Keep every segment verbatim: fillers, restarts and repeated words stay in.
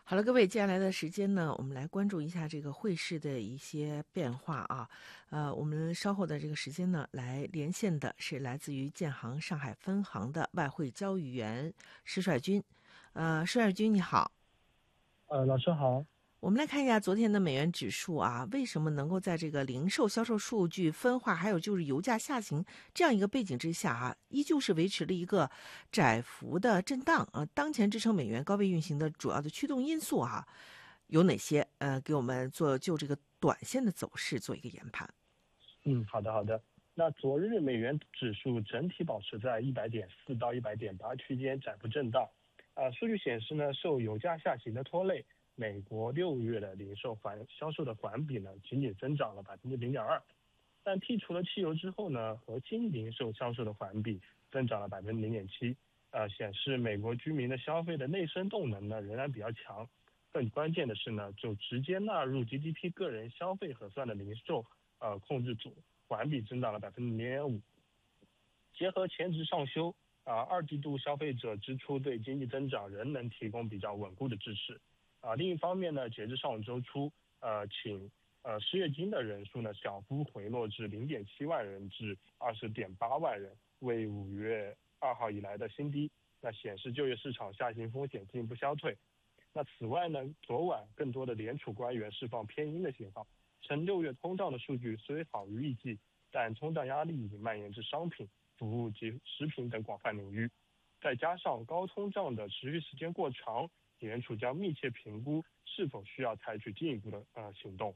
好了，各位，接下来的时间呢，我们来关注一下这个汇市的一些变化啊。呃，我们稍后的这个时间呢，来连线的是来自于建行上海分行的外汇交易员施帅军。呃，施帅军你好。 呃，老师好。 我们来看一下昨天的美元指数啊，为什么能够在这个零售销售数据分化，还有就是油价下行这样一个背景之下啊，依旧是维持了一个窄幅的震荡啊。当前支撑美元高位运行的主要的驱动因素啊，有哪些？呃，给我们做就这个短线的走势做一个研判。 嗯，好的好的。那昨日美元指数整体保持在一百点四到一百点八区间窄幅震荡。呃，数据显示呢，受油价下行的拖累，美国六月的零售环销售的环比呢，仅仅增长了百分之零点二。但剔除了汽油之后呢，核心零售销售的环比增长了百分之零点七。呃，显示美国居民的消费的内生动能呢仍然比较强。更关键的是呢，就直接纳入 G D P 个人消费核算的零售呃控制组环比增长了百分之零点五。结合前值上修，啊、呃，二季度消费者支出对经济增长仍能提供比较稳固的支持。啊、呃，另一方面呢，截至上周初，呃，请呃失业金的人数呢小幅回落至零点七万人至二十点八万人，为五月二号以来的新低。那显示就业市场下行风险进一步消退。那此外呢，昨晚更多的联储官员释放偏鹰的信号，称六月通胀的数据虽好于预计，但通胀压力已经蔓延至商品、服务及食品等广泛领域。再加上高通胀的持续时间过长，联储将密切评估是否需要采取进一步的呃行动。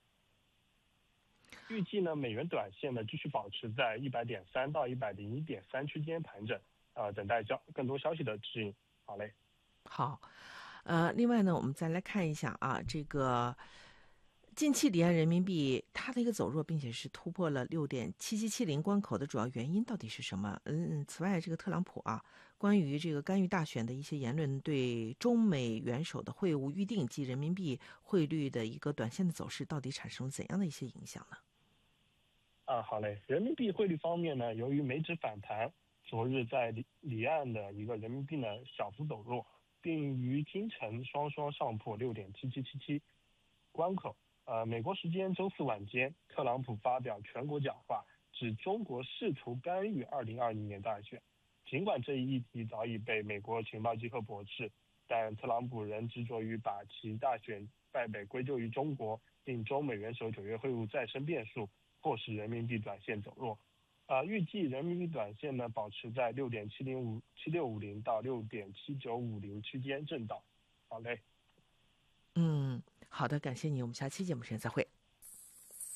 预计呢，美元短线呢继续保持在一百点三到一百零一点三区间盘整，呃，等待消更多消息的指引。好嘞。 好，呃，另外呢，我们再来看一下啊，这个近期离岸人民币它的一个走弱，并且是突破了六点七七七零关口的主要原因到底是什么？嗯，此外，这个特朗普啊，关于这个干预大选的一些言论，对中美元首的会晤预定及人民币汇率的一个短线的走势，到底产生了怎样的一些影响呢？ 啊，好嘞。人民币汇率方面呢，由于美指反弹，昨日在离离岸的一个人民币呢小幅走弱，并于今晨双双上破六点七七七七关口。呃，美国时间周四晚间，特朗普发表全国讲话，指中国试图干预二零二零年大选。尽管这一议题早已被美国情报机构驳斥，但特朗普仍执着于把其大选败北归咎于中国，令中美元首九月会晤再生变数，迫使人民币短线走弱。呃，预计人民币短线呢保持在六点七零五七六五零到六点七九五零区间震荡。好嘞。 嗯，好的，感谢你，我们下期节目时间再会。